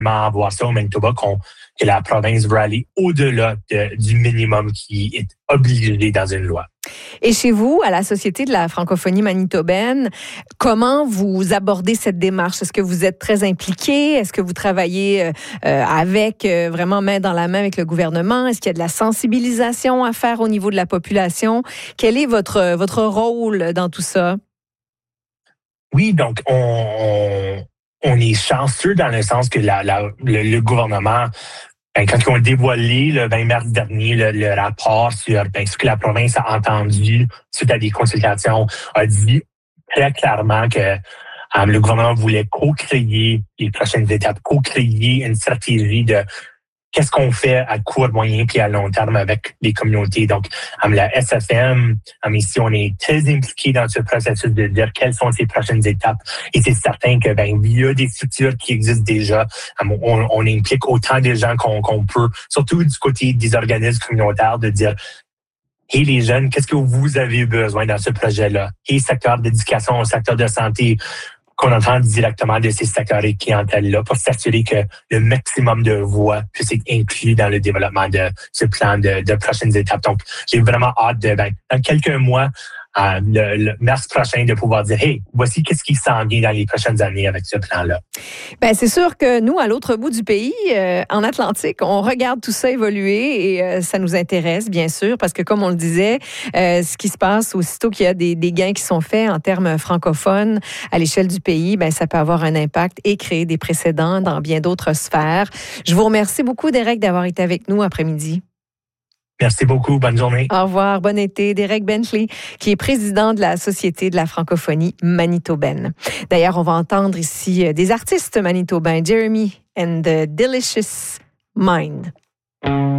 voir ça au Manitoba, que la province veut aller au-delà du minimum qui est obligé dans une loi. Et chez vous, à la Société de la francophonie manitobaine, comment vous abordez cette démarche? Est-ce que vous êtes très impliqué? Est-ce que vous travaillez avec vraiment main dans la main avec le gouvernement? Est-ce qu'il y a de la sensibilisation à faire au niveau de la population? Quel est votre rôle dans tout ça? Oui, donc on est chanceux dans le sens que le gouvernement, quand ils ont dévoilé le 20 mars dernier le rapport sur ce que la province a entendu suite à des consultations, a dit très clairement que le gouvernement voulait co-créer les prochaines étapes, co-créer une stratégie de qu'est-ce qu'on fait à court, moyen puis à long terme avec les communautés. Donc, la SFM, ici, on est très impliqué dans ce processus de dire quelles sont ces prochaines étapes. Et c'est certain que, il y a des structures qui existent déjà. On implique autant de gens qu'on peut, surtout du côté des organismes communautaires, de dire hey, les jeunes, qu'est-ce que vous avez besoin dans ce projet-là? Hey, secteur d'éducation, secteur de santé, qu'on entend directement de ces secteurs et clientèles-là pour s'assurer que le maximum de voix puisse être inclus dans le développement de ce plan de prochaines étapes. Donc, j'ai vraiment hâte dans quelques mois, le mars prochain, de pouvoir dire, hey, voici qu'est-ce qui s'en vient dans les prochaines années avec ce plan-là. C'est sûr que nous, à l'autre bout du pays, en Atlantique, on regarde tout ça évoluer et ça nous intéresse, bien sûr, parce que comme on le disait, ce qui se passe aussitôt qu'il y a des gains qui sont faits en termes francophones à l'échelle du pays, ça peut avoir un impact et créer des précédents dans bien d'autres sphères. Je vous remercie beaucoup, Derek, d'avoir été avec nous après-midi. Merci beaucoup. Bonne journée. Au revoir. Bon été. Derek Bentley, qui est président de la Société de la francophonie manitobaine. D'ailleurs, on va entendre ici des artistes manitobains, Jeremy and the Delicious Mind.